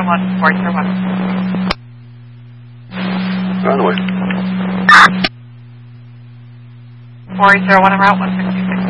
1 401. On the way. 401 en route 1626.